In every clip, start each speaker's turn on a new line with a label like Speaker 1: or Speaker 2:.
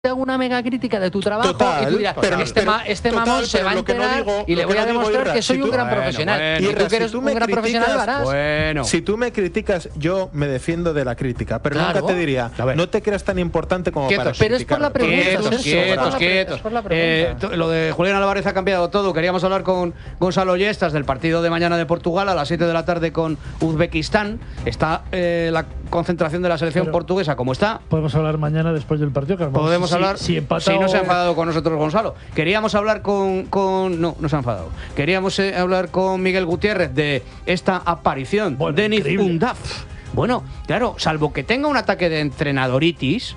Speaker 1: hago una mega crítica de tu trabajo y tú dirás, pero este mamón se va a enterar y le voy a demostrar que soy un gran profesional. Y tú que eres un gran profesional lo harás.
Speaker 2: Bueno. Si tú me criticas, yo me defiendo de la crítica, pero nunca te diría, no te creas tan importante como para
Speaker 1: pero es por la pregunta.
Speaker 2: Quietos. Lo de Julián Álvarez ha cambiado todo. Queríamos hablar con Gonzalo Yestas del partido de mañana de Portugal a las 7 de la tarde con Uzbekistán. Está la concentración de la selección portuguesa como está.
Speaker 3: Podemos hablar mañana después del partido. Que
Speaker 2: podemos hablar
Speaker 3: si no
Speaker 2: se ha enfadado con nosotros Gonzalo. Queríamos hablar no se ha enfadado. Queríamos hablar con Miguel Gutiérrez de esta aparición de Denis Undav. Bueno, claro, salvo que tenga un ataque de entrenadoritis,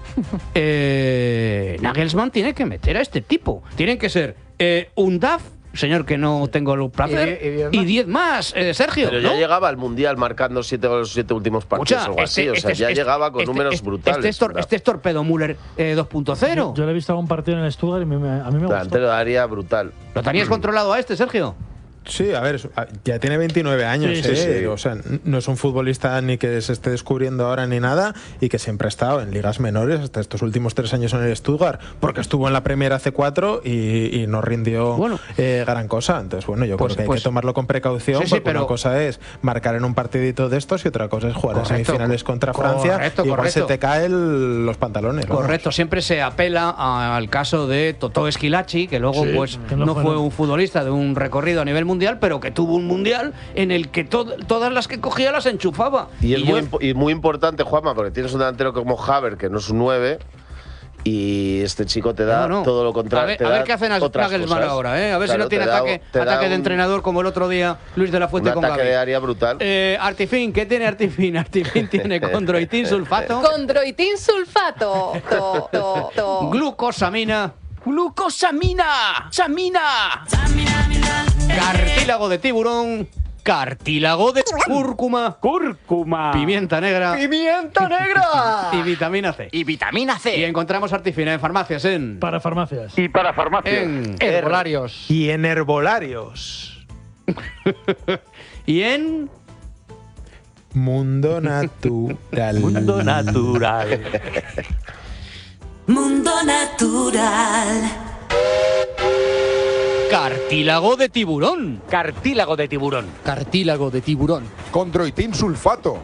Speaker 2: Nagelsmann tiene que meter a este tipo. Tienen que ser Undav, señor que no tengo el placer, y 10 más, Sergio.
Speaker 4: Pero ya llegaba al Mundial marcando 7 de los 7 últimos partidos o algo así. O sea, ya llegaba con números brutales.
Speaker 2: Este es Torpedo Müller 2.0.
Speaker 3: Yo le he visto algún partido en el Stuttgart y a mí me gustó.
Speaker 4: Delantero de área brutal.
Speaker 2: ¿Lo tenías controlado a este, Sergio?
Speaker 5: Sí, a ver, ya tiene 29 años,
Speaker 4: sí.
Speaker 5: O sea, no es un futbolista ni que se esté descubriendo ahora ni nada, y que siempre ha estado en ligas menores hasta estos últimos 3 años en el Stuttgart, porque estuvo en la Premier hace 4 y no rindió gran cosa. Entonces, bueno, yo creo que hay que tomarlo con precaución, porque una cosa es marcar en un partidito de estos y otra cosa es jugar a semifinales contra Francia, y igual se te caen los pantalones.
Speaker 2: Correcto, siempre se apela al caso de Totò Schillaci, que luego no fue un futbolista de un recorrido a nivel mundial, pero que tuvo un mundial en el que todas las que cogía las enchufaba.
Speaker 4: Y es muy importante, Juanma, porque tienes un delantero como Havertz, que no es un 9, y este chico te da todo lo contrario.
Speaker 2: A ver qué hacen Nagelsmann ahora, a ver si no tiene ataque de entrenador como el otro día Luis de la Fuente con Gavi.
Speaker 4: Un ataque de área brutal.
Speaker 2: Artifin, ¿qué tiene Artifin? Artifin tiene condroitin sulfato.
Speaker 6: Condroitin sulfato.
Speaker 2: Glucosamina. ¡Samina! Cartílago de tiburón. Cartílago de cúrcuma. Pimienta negra. Y vitamina C. Y encontramos Artifin en farmacias,
Speaker 3: Para farmacias.
Speaker 2: En herbolarios.
Speaker 5: Y en herbolarios.
Speaker 2: Y en
Speaker 5: Mundo Natural.
Speaker 7: Mundo Natural.
Speaker 2: Cartílago de tiburón.
Speaker 7: Cartílago de tiburón.
Speaker 8: Condroitin sulfato.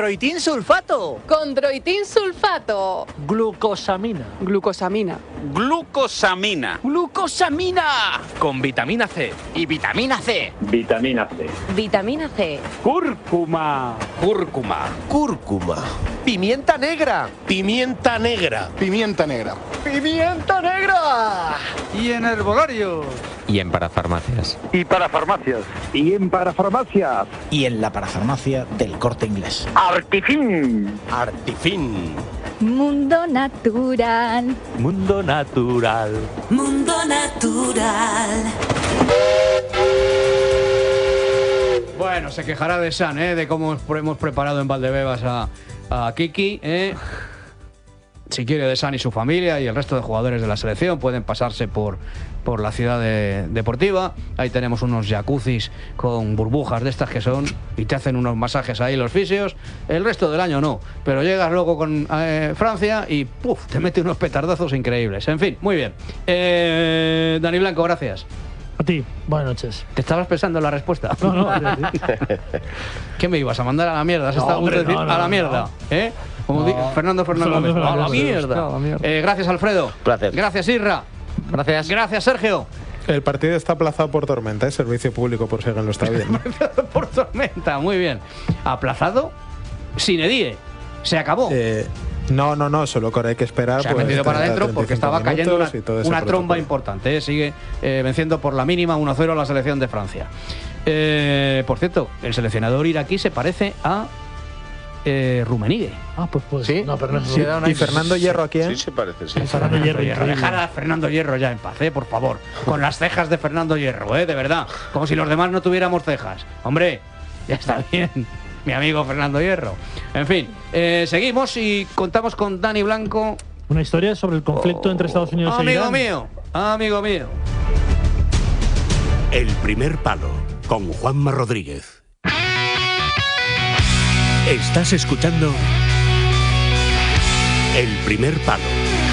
Speaker 3: Glucosamina.
Speaker 7: Con vitamina C.
Speaker 6: Y vitamina C.
Speaker 7: Cúrcuma.
Speaker 8: Pimienta negra.
Speaker 2: Y en herbolarios.
Speaker 9: Y en parafarmacias.
Speaker 7: Y para farmacias.
Speaker 10: Y en la parafarmacia del Corte Inglés.
Speaker 7: Artifin.
Speaker 6: Mundo natural.
Speaker 2: Bueno, se quejará de San, de cómo hemos preparado en Valdebebas a Kiki, Si quiere, de San y su familia y el resto de jugadores de la selección pueden pasarse por la ciudad deportiva. Ahí tenemos unos jacuzzis con burbujas de estas que son, y te hacen unos masajes ahí los fisios. El resto del año no, pero llegas luego con Francia y te mete unos petardazos increíbles. En fin, muy bien. Dani Blanco, gracias.
Speaker 3: A ti, buenas noches.
Speaker 2: ¿Te estabas pensando en la respuesta?
Speaker 3: No.
Speaker 2: ¿Qué me ibas a mandar a la mierda? ¿Has estado a punto de decir a la mierda? Como Fernando Gómez. A la mierda. Gracias, Alfredo.
Speaker 4: Placer.
Speaker 2: Gracias, Irra. Gracias, Sergio.
Speaker 5: El partido está aplazado por tormenta, servicio público por si alguien lo está viendo.
Speaker 2: Por tormenta, muy bien. ¿Aplazado? Sin edie. Se acabó.
Speaker 5: No, solo que hay que esperar.
Speaker 2: Se ha metido para adentro porque estaba cayendo una tromba importante. Sigue venciendo por la mínima 1-0 a la selección de Francia. Por cierto, el seleccionador iraquí se parece a Rummenigge.
Speaker 3: Pues
Speaker 2: sí.
Speaker 3: No, pero no
Speaker 5: sí. ¿Y Fernando Hierro a quién?
Speaker 4: Sí, se parece, sí.
Speaker 3: Fernando Hierro.
Speaker 2: Dejar a Fernando Hierro ya en paz, por favor. Con las cejas de Fernando Hierro, de verdad. Como si los demás no tuviéramos cejas. Hombre, ya está bien. Mi amigo Fernando Hierro. En fin, seguimos y contamos con Dani Blanco.
Speaker 3: Una historia sobre el conflicto entre Estados Unidos e Irán.
Speaker 2: Amigo mío.
Speaker 11: El primer palo, con Juanma Rodríguez. Estás escuchando El primer palo.